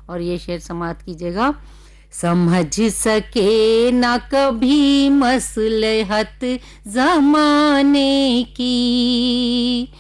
और ये शेर समाप्त कीजिएगा। समझ सके ना कभी मसलहत जमाने की,